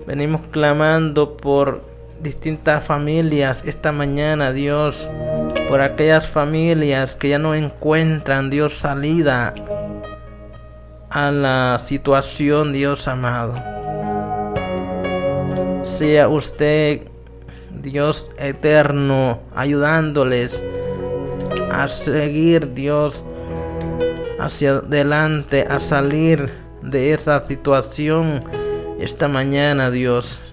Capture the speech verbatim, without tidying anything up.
Venimos clamando por distintas familias esta mañana, Dios, por aquellas familias que ya no encuentran, Dios, salida a la situación, Dios amado. Sea usted, Dios eterno, ayudándoles a seguir, Dios, hacia adelante, a salir de esa situación esta mañana, Dios.